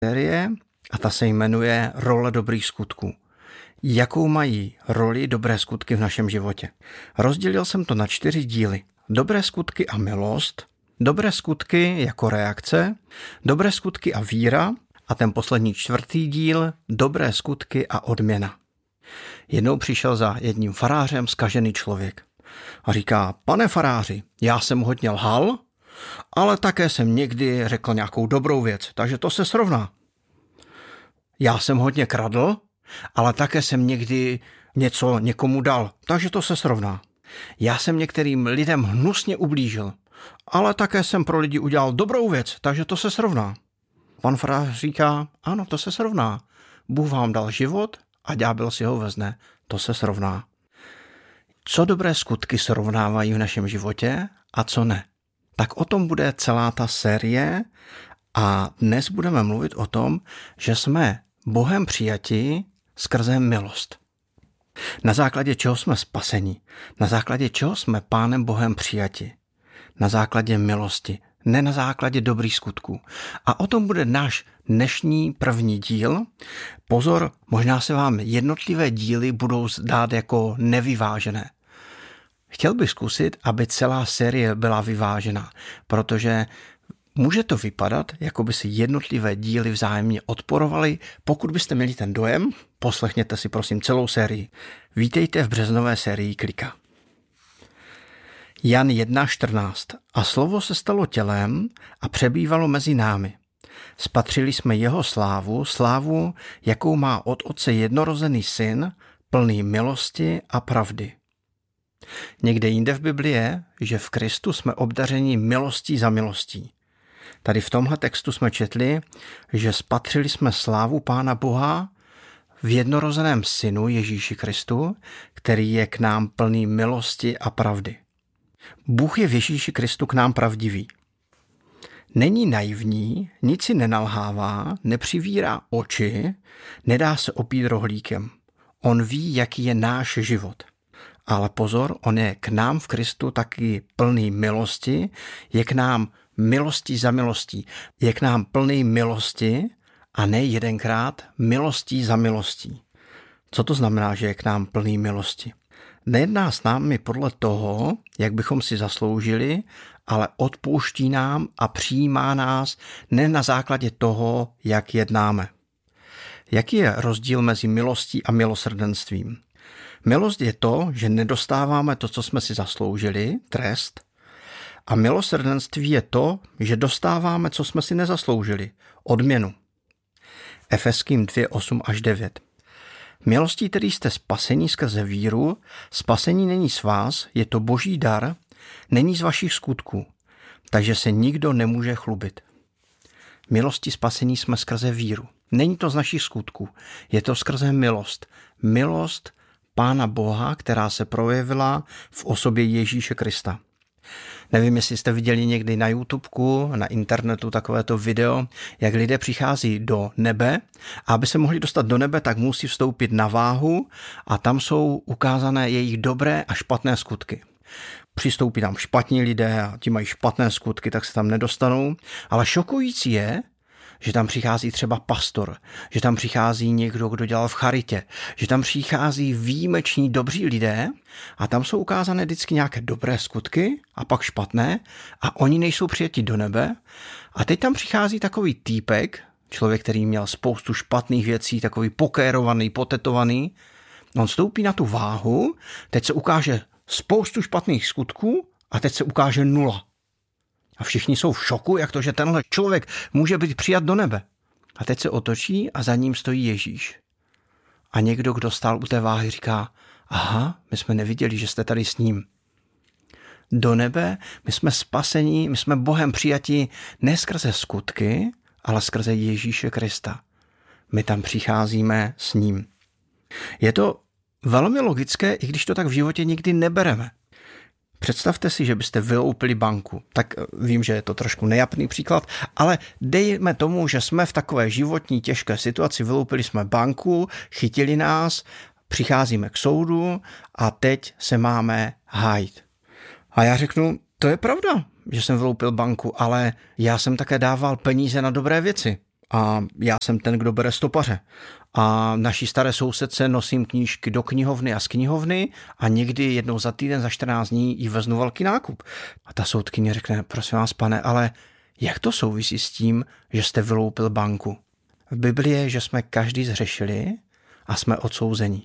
série a ta se jmenuje Role dobrých skutků. Jakou mají roli dobré skutky v našem životě? Rozdělil jsem to na 4 díly. Dobré skutky a milost, dobré skutky jako reakce, dobré skutky a víra a ten poslední 4. díl dobré skutky a odměna. Jednou přišel za jedním farářem zkažený člověk a říká: pane faráři, já jsem hodně lhal, ale také jsem někdy řekl nějakou dobrou věc, takže to se srovná. Já jsem hodně kradl, ale také jsem někdy něco někomu dal, takže to se srovná. Já jsem některým lidem hnusně ublížil, ale také jsem pro lidi udělal dobrou věc, takže to se srovná. Pan farář říká: ano, to se srovná. Bůh vám dal život a ďábel si ho vezne, to se srovná. Co dobré skutky srovnávají v našem životě a co ne? Tak o tom bude celá ta série a dnes budeme mluvit o tom, že jsme Bohem přijati skrze milost. Na základě čeho jsme spaseni? Na základě čeho jsme Pánem Bohem přijati? Na základě milosti, ne na základě dobrých skutků. A o tom bude náš dnešní první díl. Pozor, možná se vám jednotlivé díly budou zdát jako nevyvážené. Chtěl bych zkusit, aby celá série byla vyvážená, protože může to vypadat, jako by si jednotlivé díly vzájemně odporovaly. Pokud byste měli ten dojem, poslechněte si prosím celou sérii. Vítejte v březnové sérii Klika. Jan 1.14. A slovo se stalo tělem a přebývalo mezi námi. Spatřili jsme jeho slávu, jakou má od Otce jednorozený syn, plný milosti a pravdy. Někde jinde v Biblii je, že v Kristu jsme obdařeni milostí za milostí. Tady v tomhle textu jsme četli, že spatřili jsme slávu Pána Boha v jednorozeném synu Ježíši Kristu, který je k nám plný milosti a pravdy. Bůh je v Ježíši Kristu k nám pravdivý. Není naivní, nic si nenalhává, nepřivírá oči, nedá se opít rohlíkem. On ví, jaký je náš život. Ale pozor, on je k nám v Kristu taky plný milosti, je k nám milostí za milostí. Je k nám plný milosti a ne jedenkrát milostí za milostí. Co to znamená, že je k nám plný milosti? Nejedná s námi podle toho, jak bychom si zasloužili, ale odpouští nám a přijímá nás ne na základě toho, jak jednáme. Jaký je rozdíl mezi milostí a milosrdenstvím? Milost je to, že nedostáváme to, co jsme si zasloužili, trest, a milosrdenství je to, že dostáváme, co jsme si nezasloužili, odměnu. Efeským 2:8-9. Milostí, tedy jste spasení skrze víru, spasení není z vás, je to boží dar, není z vašich skutků, takže se nikdo nemůže chlubit. Milosti spasení jsme skrze víru. Není to z našich skutků, je to skrze milost. Milost Pána Boha, která se projevila v osobě Ježíše Krista. Nevím, jestli jste viděli někdy na YouTubeku, na internetu takovéto video, jak lidé přichází do nebe a aby se mohli dostat do nebe, tak musí vstoupit na váhu a tam jsou ukázané jejich dobré a špatné skutky. Přistoupí tam špatní lidé a ti mají špatné skutky, tak se tam nedostanou, ale šokující je, že tam přichází třeba pastor, že tam přichází někdo, kdo dělal v charitě, že tam přichází výjimeční dobří lidé a tam jsou ukázané vždycky nějaké dobré skutky a pak špatné a oni nejsou přijati do nebe a teď tam přichází takový týpek, člověk, který měl spoustu špatných věcí, takový pokérovaný, potetovaný, on stoupí na tu váhu, teď se ukáže spoustu špatných skutků a teď se ukáže 0. A všichni jsou v šoku, jak to, že tenhle člověk může být přijat do nebe. A teď se otočí a za ním stojí Ježíš. A někdo, kdo stál u té váhy, říká: aha, my jsme neviděli, že jste tady s ním. Do nebe my jsme spasení, my jsme Bohem přijati ne skrze skutky, ale skrze Ježíše Krista. My tam přicházíme s ním. Je to velmi logické, i když to tak v životě nikdy nebereme. Představte si, že byste vyloupili banku. Tak vím, že je to trošku nejapný příklad, ale dejme tomu, že jsme v takové životní těžké situaci, vyloupili jsme banku, chytili nás, přicházíme k soudu a teď se máme hájit. A já řeknu, to je pravda, že jsem vyloupil banku, ale já jsem také dával peníze na dobré věci. a já jsem ten, kdo bere stopaře. A naší staré sousedce nosím knížky do knihovny a z knihovny a někdy jednou za týden, za 14 dní jí veznu velký nákup. A ta soudkyně řekne, prosím vás, pane, ale jak to souvisí s tím, že jste vyloupil banku? V Biblii je, že jsme každý zhřešili a jsme odsouzeni.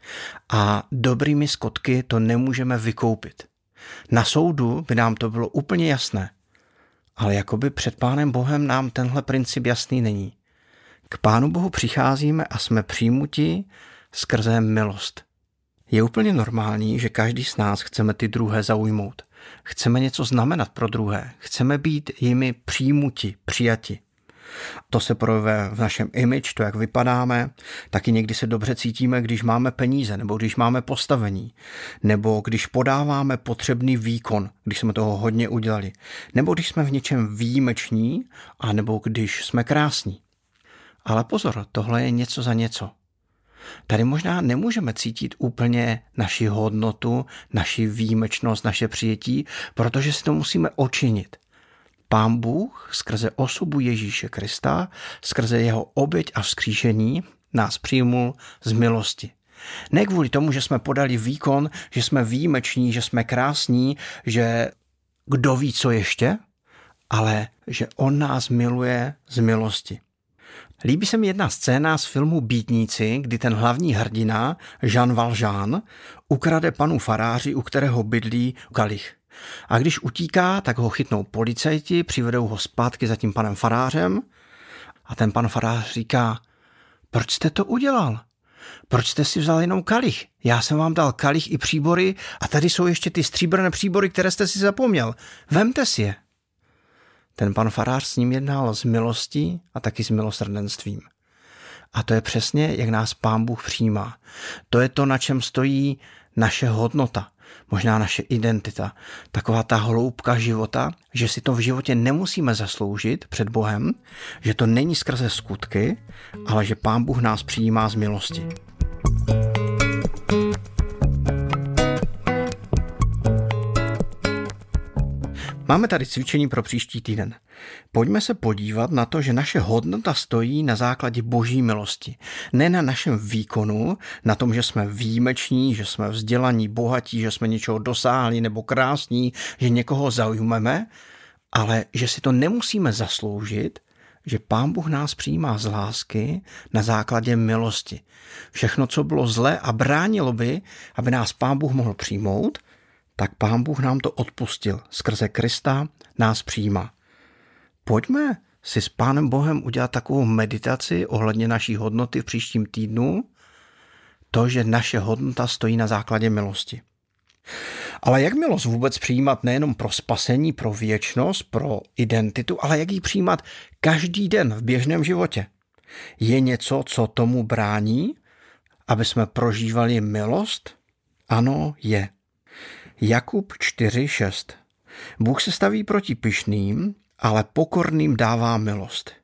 A dobrými skutky to nemůžeme vykoupit. Na soudu by nám to bylo úplně jasné, ale jakoby před Pánem Bohem nám tenhle princip jasný není. K Pánu Bohu přicházíme a jsme přijímuti skrze milost. Je úplně normální, že každý z nás chceme ty druhé zaujmout. Chceme něco znamenat pro druhé. Chceme být jimi přijímuti, přijati. To se projevuje v našem image, to, jak vypadáme. Taky někdy se dobře cítíme, když máme peníze, nebo když máme postavení, nebo když podáváme potřebný výkon, když jsme toho hodně udělali, nebo když jsme v něčem výjimeční, a nebo když jsme krásní. Ale pozor, tohle je něco za něco. Tady možná nemůžeme cítit úplně naši hodnotu, naši výjimečnost, naše přijetí, protože si to musíme očinit. Pán Bůh skrze osobu Ježíše Krista, skrze jeho oběť a vzkříšení nás přijmul z milosti. Ne kvůli tomu, že jsme podali výkon, že jsme výjimeční, že jsme krásní, že kdo ví, co ještě, ale že on nás miluje z milosti. Líbí se mi jedna scéna z filmu Býtníci, kdy ten hlavní hrdina, Jean Valjean, ukrade panu faráři, u kterého bydlí, kalich. A když utíká, tak ho chytnou policajti, přivedou ho zpátky za tím panem farářem a ten pan farář říká, proč jste to udělal? Proč jste si vzal jenom kalich? Já jsem vám dal kalich i příbory a tady jsou ještě ty stříbrné příbory, které jste si zapomněl. Vemte si je. Ten pan farář s ním jednal z milostí a taky s milosrdenstvím. A to je přesně, jak nás Pán Bůh přijímá. To je to, na čem stojí naše hodnota, možná naše identita. Taková ta hloubka života, že si to v životě nemusíme zasloužit před Bohem, že to není skrze skutky, ale že Pán Bůh nás přijímá z milosti. Máme tady cvičení pro příští týden. Pojďme se podívat na to, že naše hodnota stojí na základě Boží milosti. Ne na našem výkonu, na tom, že jsme výjimeční, že jsme vzdělaní, bohatí, že jsme něčeho dosáhli nebo krásní, že někoho zaujmeme, ale že si to nemusíme zasloužit, že Pán Bůh nás přijímá z lásky na základě milosti. Všechno, co bylo zlé a bránilo by, aby nás Pán Bůh mohl přijmout, tak Pán Bůh nám to odpustil. Skrze Krista nás přijímá. Pojďme si s Pánem Bohem udělat takovou meditaci ohledně naší hodnoty v příštím týdnu, to, že naše hodnota stojí na základě milosti. Ale jak milost vůbec přijímat nejenom pro spasení, pro věčnost, pro identitu, ale jak ji přijímat každý den v běžném životě? Je něco, co tomu brání, aby jsme prožívali milost? Ano, je. Jakub 4:6. Bůh se staví proti pyšným, ale pokorným dává milost.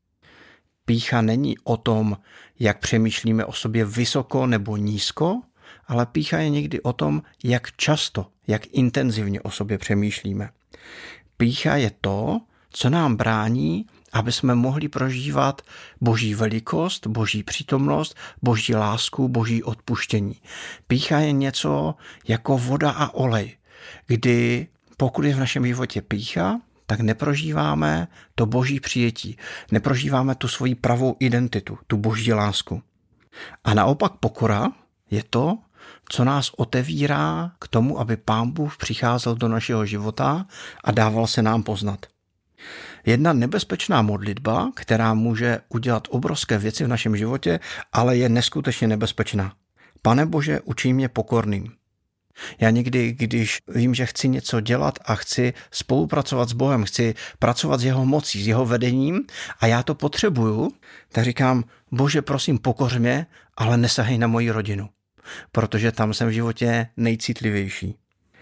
Pýcha není o tom, jak přemýšlíme o sobě vysoko nebo nízko, ale pýcha je někdy o tom, jak často, jak intenzivně o sobě přemýšlíme. Pýcha je to, co nám brání, aby jsme mohli prožívat Boží velikost, Boží přítomnost, Boží lásku, Boží odpuštění. Pýcha je něco jako voda a olej, kdy pokud je v našem životě pýcha, tak neprožíváme to Boží přijetí, neprožíváme tu svoji pravou identitu, tu Boží lásku. A naopak pokora je to, co nás otevírá k tomu, aby Pán Bůh přicházel do našeho života a dával se nám poznat. Jedna nebezpečná modlitba, která může udělat obrovské věci v našem životě, ale je neskutečně nebezpečná. Pane Bože, učiň mě pokorným. Já někdy, když vím, že chci něco dělat a chci spolupracovat s Bohem, chci pracovat s jeho mocí, s jeho vedením a já to potřebuju, tak říkám, Bože, prosím, pokoř mě, ale nesahej na moji rodinu, protože tam jsem v životě nejcitlivější.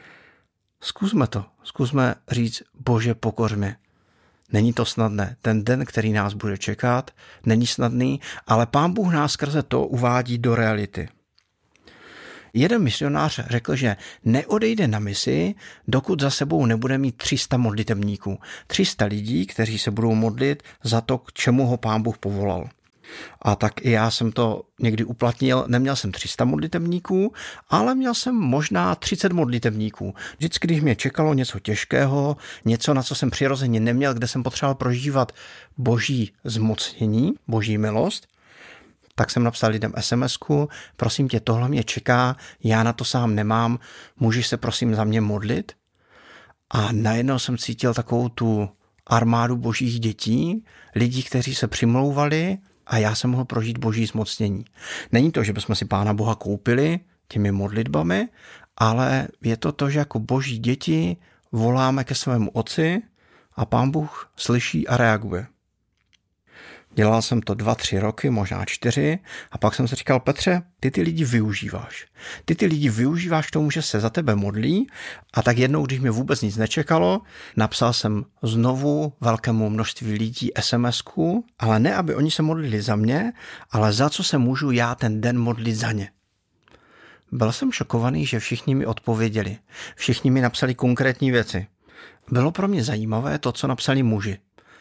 Zkusme říct, Bože, pokoř mě. Není to snadné. Ten den, který nás bude čekat, není snadný, ale Pán Bůh nás skrze to uvádí do reality. Jeden misionář řekl, že neodejde na misi, dokud za sebou nebude mít 300 modlitebníků. 300 lidí, kteří se budou modlit za to, k čemu ho Pán Bůh povolal. A tak i já jsem to někdy uplatnil. Neměl jsem 300 modlitebníků, ale měl jsem možná 30 modlitebníků. Vždycky, když mě čekalo něco těžkého, něco, na co jsem přirozeně neměl, kde jsem potřeboval prožívat boží zmocnění, boží milost, tak jsem napsal lidem SMS-ku, prosím tě, tohle mě čeká, já na to sám nemám, můžeš se prosím za mě modlit? A najednou jsem cítil takovou tu armádu božích dětí, lidí, kteří se přimlouvali a já jsem mohl prožít boží zmocnění. Není to, že bychom si Pána Boha koupili těmi modlitbami, ale je to, že jako boží děti voláme ke svému otci a Pán Bůh slyší a reaguje. Dělal jsem to 2-3 roky, možná 4 a pak jsem si říkal, Petře, ty lidi využíváš. Ty lidi využíváš k tomu, že se za tebe modlí a tak jednou, když mě vůbec nic nečekalo, napsal jsem znovu velkému množství lidí SMS-ku, ale ne, aby oni se modlili za mě, ale za co se můžu já ten den modlit za ně. Byl jsem šokovaný, že všichni mi odpověděli. Všichni mi napsali konkrétní věci. Bylo pro mě zajímavé to, co napsali muži.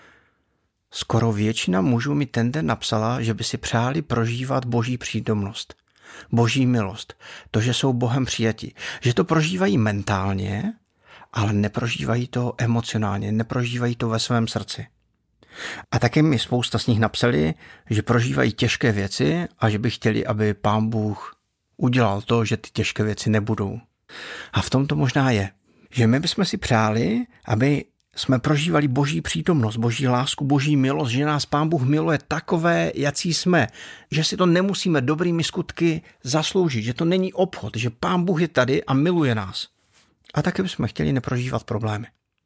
Skoro většina mužů mi ten den napsala, že by si přáli prožívat boží přítomnost, boží milost, to, že jsou Bohem přijati, že to prožívají mentálně, ale neprožívají to emocionálně, neprožívají to ve svém srdci. A taky mi spousta z nich napsali, že prožívají těžké věci a že by chtěli, aby Pán Bůh udělal to, že ty těžké věci nebudou. A v tom to možná je, že my bychom si přáli, aby jsme prožívali boží přítomnost, boží lásku, boží milost, že nás Pán Bůh miluje takové, jací jsme, že si to nemusíme dobrými skutky zasloužit, že to není obchod, že Pán Bůh je tady a miluje nás. A taky bychom chtěli neprožívat problémy.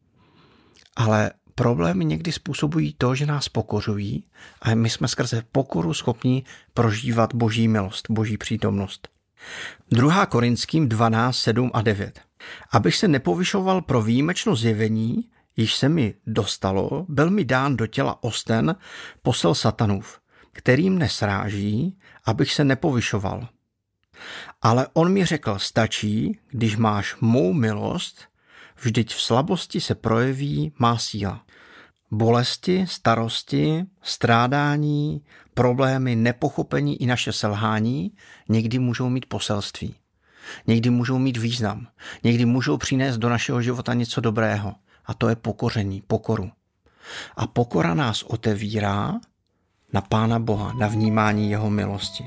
Ale problémy někdy způsobují to, že nás pokořují a my jsme skrze pokoru schopni prožívat boží milost, boží přítomnost. 2. Korinským 12, 7 a 9. Abych se nepovyšoval pro výjimečno zjevení, již se mi dostalo, byl mi dán do těla osten, posel satanův, který mne sráží, abych se nepovyšoval. Ale on mi řekl, stačí, když máš mou milost, vždyť v slabosti se projeví má síla. Bolesti, starosti, strádání, problémy, nepochopení i naše selhání někdy můžou mít poselství. Někdy můžou mít význam. Někdy můžou přinést do našeho života něco dobrého. A to je pokoření, pokoru. A pokora nás otevírá na Pána Boha, na vnímání jeho milosti.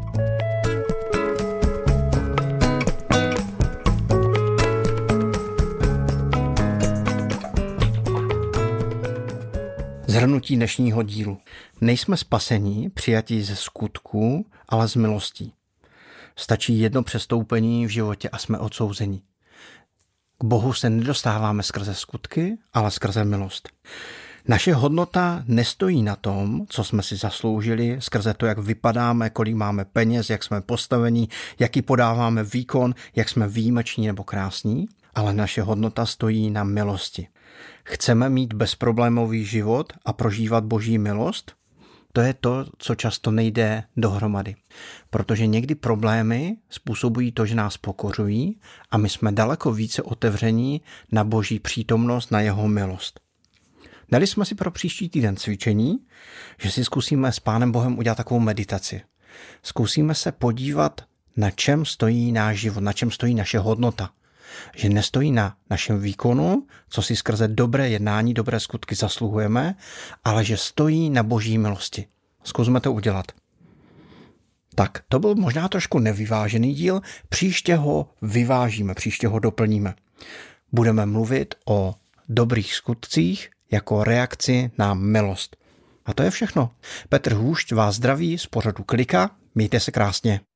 Shrnutí dnešního dílu. Nejsme spasení, přijatí ze skutků, ale z milostí. Stačí jedno přestoupení v životě a jsme odsouzeni. K Bohu se nedostáváme skrze skutky, ale skrze milost. Naše hodnota nestojí na tom, co jsme si zasloužili, skrze to, jak vypadáme, kolik máme peněz, jak jsme postavení, jaký podáváme výkon, jak jsme výjimeční nebo krásní, ale naše hodnota stojí na milosti. Chceme mít bezproblémový život a prožívat boží milost? To je to, co často nejde dohromady. Protože někdy problémy způsobují to, že nás pokořují a my jsme daleko více otevření na boží přítomnost, na jeho milost. Dali jsme si pro příští týden cvičení, že si zkusíme s Pánem Bohem udělat takovou meditaci. Zkusíme se podívat, na čem stojí náš život, na čem stojí naše hodnota. Že nestojí na našem výkonu, co si skrze dobré jednání, dobré skutky zasluhujeme, ale že stojí na boží milosti. Zkusme to udělat. Tak, to byl možná trošku nevyvážený díl, příště ho vyvážíme, příště ho doplníme. Budeme mluvit o dobrých skutcích jako reakci na milost. A to je všechno. Petr Hůšť vás zdraví z pořadu Klika. Mějte se krásně.